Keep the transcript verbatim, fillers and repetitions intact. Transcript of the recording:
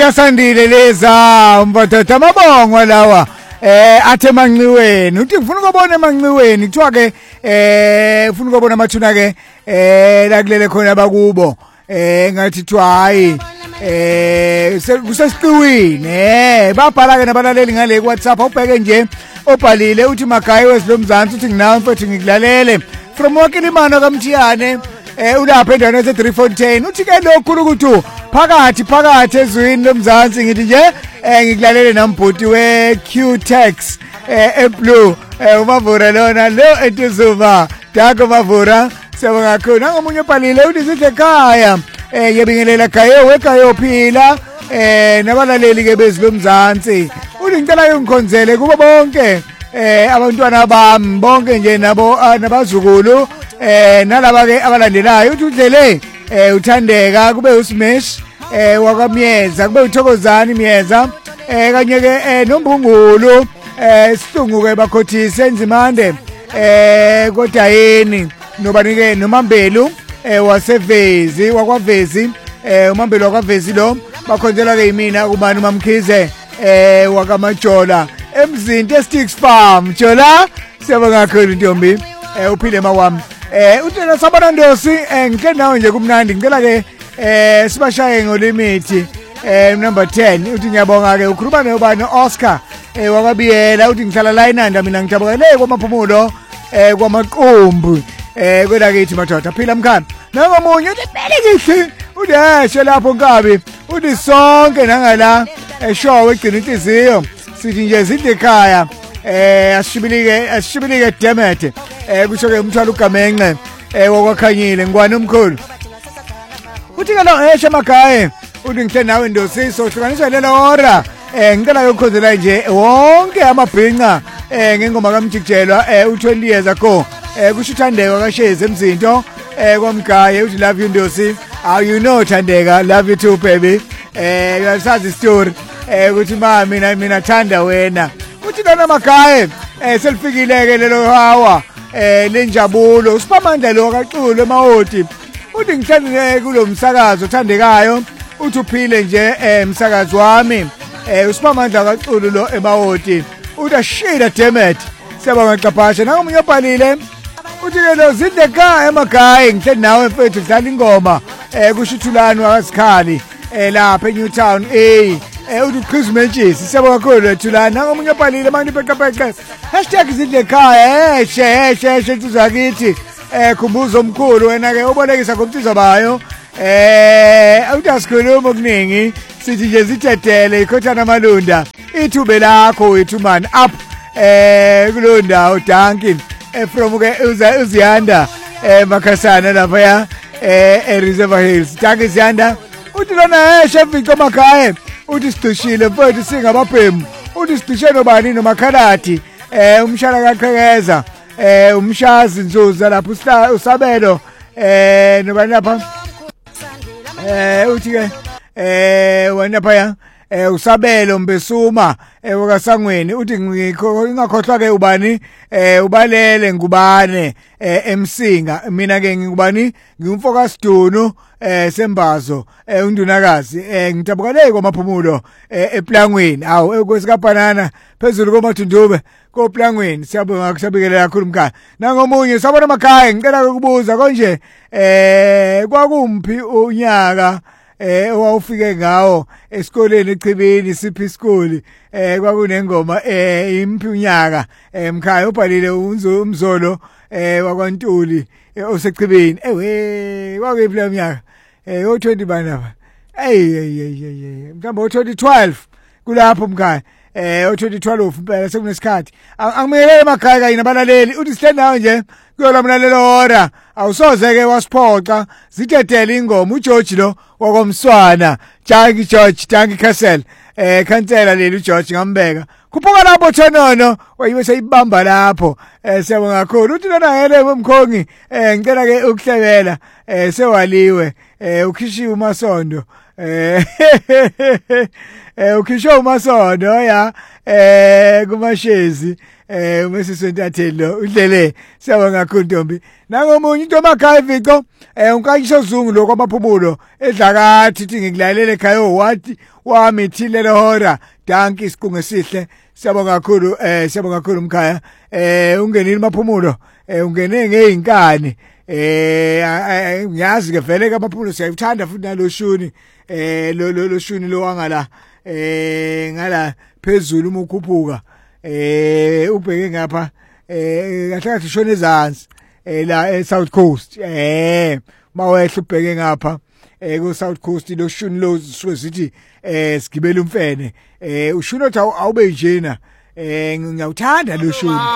Yasandile leza mbatata mabongo lawa eh athe manxiweni uthi ngifuna ukubona emanxiweni kuthiwa ke eh ufuna ukubona amathuna ke eh la kulele khona bakubo eh ngathi thi hayi eh kusesiqiwini eh babhala ke nabalaleli ngale ku WhatsApp ubheke nje obhalile uthi Magayi wesilomzansi uthi nginawe mfethu ngikulalele from Wakilimano kaMthiyane eh ulapha endaweni yase Driefontein uthi ke lokhu ukuthi phakathi phakathi ezwini lomzansi ngithi nje eh ngikulalele nambhuti we Q-Tex eh eBlue eh uMavura lona lo etuzuma Dako Mavura siyabonga kakhulu nangomunye obhalile uthi sihle ekhaya eh yebingelela ekhaya wekayo phila eh nabalaleli ke bezilomzansi uthi ngicela ungikhonzele kubo bonke eh abantwana bami bonke nje nabo nabazukulu eh nalaba ke abalandelayo uthi udlele eh uthandeka kube uSmash eh wakamyeza kube uThokozani Myeza eh kanye ke eh noMbungulu eh sihlungu ke bakhothise enzimande eh kodayeni nobani ke noMambelu eh wasevezi wakwavezi eh uMambelu wakwavezi lo bakhonzela ke yimina kubani uMamkhize eh wakamajola emzinto eSticks Farm jola siyabonga kakhulu Ntombi eh uphile mawami eh uthena sabana Ndosi eh ngike nawe nje kumnandi ngicela ke eh sibashaye ngolimithi eh number ten uthi ngiyabonga ke ukhuluma nobani Oscar eh wakabiyela uthi ngihlala la eNanda mina ngijabukele kwamaphumulo eh kwamaqumbu eh kwela kithi madoda phila mkhana nangomunye uthi bele kihle udeshe lapho Nkabi uthi sonke nangala eshowe egcina inhliziyo sithi nje sidle ekhaya eh ashibilike ashibilike Demet eh kusho ke umthwalo uGamenxe eh wakwakhanyile ngwane omkhulu uthi ke lo eshe Magayi uthi ngihle nawe Ndosi sohlukaniswa lelo hora eh ngicela ukukhonzela nje wonke amabhinqa eh ngengoma kaMjikijelwa eh u twenty years ago eh kusho uthandeka kaShezi emzinto eh kwaMgayi uthi love you Ndosi how you know Thandeka love you too baby eh uyasazi story eh ukuthi ma mina mina thanda wena uthi lona Magayi eh selifikile ke lelo hawa eh lenjabulo usipamandla lo kaXulu emahoti uthi ngithande kulomsakazo othandekayo uthi uphile nje eh umsakazi wami eh usipamandla kaXulu lo emahoti uthi ashila Demet siyabonga Xaphasha nangomunye obhalile uthi ke lo zidle ekhaya eMagayi ngithe nawe mfethu dlala ingoma eh kushithulani wakazikhali eh lapha eNewtown eh eh uthi Christmas siyabonga kakhulu Thulani nangomunye obhalile manje peqepeqe hashtag zidle ekhaya eh she she she tuzakithi eh khumbuzo omkhulu wena ke ubolekisa ngomthizo bayo eh awutasikhuluma okuningi sithi nje sithethele ikhothana Malunda ithube lakho wethu man up eh kulonda uDuncan eh from ke uziyanda eh Makhasana lapha ya eh Reserve Hills Duncan Ziyanda uthi lona eh chef Victor Magayi uthi sidishile mfowethu singababhemu uthi sidishene nobani noMakhalati eh umshana kaQhekeza eh umshazi Nzuza lapho usabelo eh nobani lapha eh uthi ke eh wena phaya eh usabelo Mbesuma eh wakasangweni uthi ngikho ingakhohlwa ke ubani eh ubalele ngubane eh emsinga mina ke ngikubani ngimfoka Sidunu eh Sembazo eh undunakazi eh ngidabukele kwamaphumulo eh ePlangweni awu ekwesika banana phezulu komathundube koPlangweni siyabonga kusabikele kakhulu mkhaya nangomunye sabona Magayi ngicela ukubuza konje eh kwakumphi unyaka eh owawufike ngawo esikoleni eChibini siphi school eh kwakunengoma eh imphi unyaka eh mkhaya ubhalile umzolo eh wakwaNtuli oseChibini ewe kwakuyiphi lo mnyaka eh o twenty banaba hey hey hey mhlawumbe o twenty twelve kulapho mkhaya eh o twenty twelve impela sekunesikhathi angimekele Magayi kanye nabalaleli uthi sihle nawe nje kuyola mlalelo hora awusoze ke wasiphoxa zithethele ingoma uGeorge lo wakomswana Jackie George Dankie Castle eh khansela leli uGeorge ngambeka kuphuka lapho Thonono wayibe seyibamba lapho eh siyabonga kakhulu uthi lona hele umkhongi eh ngicela ke ukuhlebela eh sewaliwe eh ukhishiwe uMasondo eh eh ukhishiwe uMasondo ya eh kuMashezi eh umese sentatheli lo udlele siyabonga kakhulu Ntombi nangomunye into emakhaya ivico eh unkayisho zungu lo kwamaphumulo edlakathi ithi ngikulalele ekhaya wathi wami ithile lehora danki isiqungu esihle siyabonga kakhulu eh siyabonga kakhulu umkhaya eh ungenile maphumulo eh ungene ngeinkani eh ngiyazi ke vele ke amaphumulo siyayithanda futhi naloshuni eh lo lo shuni lo wangala eh ngala phezulu uma ukhuphuka eh ubheke ngapha eh kahle kahle shona ezansi eh la e South Coast eh mawehla ubheke ngapha eh ku South Coast lo shuni lo sithi eh sigibela umfene eh ushuni othi awube njena eh ngiyawuthanda lo shuni.